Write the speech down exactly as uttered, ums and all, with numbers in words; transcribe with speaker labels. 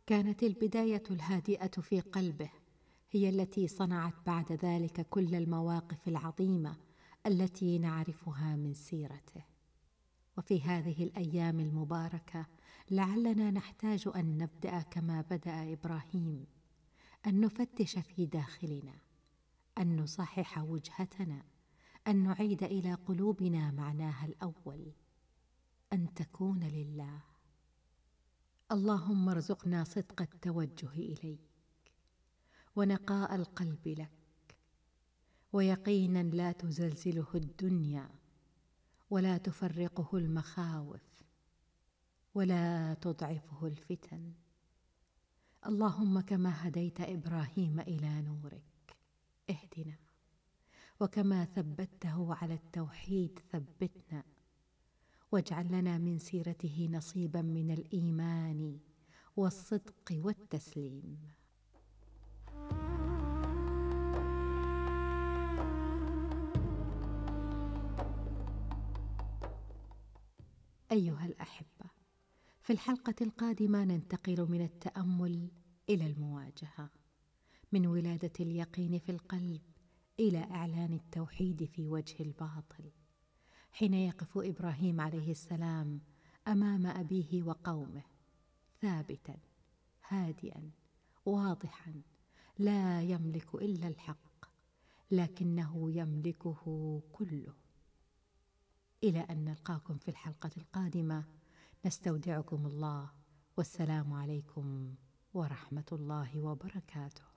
Speaker 1: كانت البداية الهادئة في قلبه هي التي صنعت بعد ذلك كل المواقف العظيمة التي نعرفها من سيرته. وفي هذه الأيام المباركة لعلنا نحتاج أن نبدأ كما بدأ إبراهيم، أن نفتش في داخلنا، أن نصحح وجهتنا، أن نعيد إلى قلوبنا معناها الأول، أن تكون لله. اللهم ارزقنا صدق التوجه إليك، ونقاء القلب لك، ويقينا لا تزلزله الدنيا، ولا تفرقه المخاوف، ولا تضعفه الفتن. اللهم كما هديت إبراهيم إلى نورك اهدنا، وكما ثبته على التوحيد ثبتنا، واجعل لنا من سيرته نصيبا من الإيمان والصدق والتسليم. أيها الأحبة، في الحلقة القادمة ننتقل من التأمل إلى المواجهة، من ولادة اليقين في القلب إلى إعلان التوحيد في وجه الباطل، حين يقف إبراهيم عليه السلام أمام أبيه وقومه ثابتا هادئا واضحا، لا يملك إلا الحق، لكنه يملكه كله. إلى أن نلقاكم في الحلقة القادمة، نستودعكم الله، والسلام عليكم ورحمة الله وبركاته.